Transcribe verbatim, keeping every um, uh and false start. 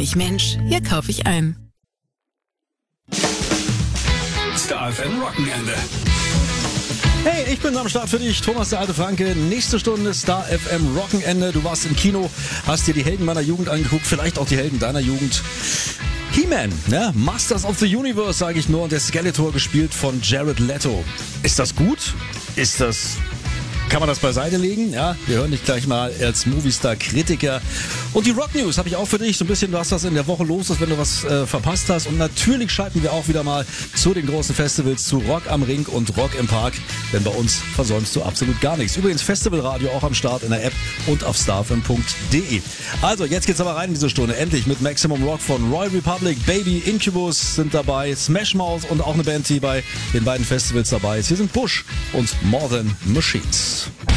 ich, Mensch, hier kaufe ich ein. Star F M Rockenende. Hey, ich bin am Start für dich, Thomas der alte Franke. Nächste Stunde Star F M Rockenende. Du warst im Kino, hast dir die Helden meiner Jugend angeguckt, vielleicht auch die Helden deiner Jugend. He-Man, ne? Masters of the Universe, sage ich nur, und der Skeletor gespielt von Jared Leto. Ist das gut? Ist das... Kann man das beiseite legen? Ja, wir hören dich gleich mal als Movistar-Kritiker. Und die Rock News habe ich auch für dich. So ein bisschen, was das in der Woche los ist, wenn du was äh, verpasst hast. Und natürlich schalten wir auch wieder mal zu den großen Festivals, zu Rock am Ring und Rock im Park. Denn bei uns versäumst du absolut gar nichts. Übrigens Festivalradio auch am Start in der App und auf starfm punkt de. Also, jetzt geht's aber rein in diese Stunde. Endlich mit Maximum Rock von Royal Republic, Baby, Incubus sind dabei, Smash Mouth und auch eine Band, die bei den beiden Festivals dabei ist. Hier sind Bush und More Than Machines.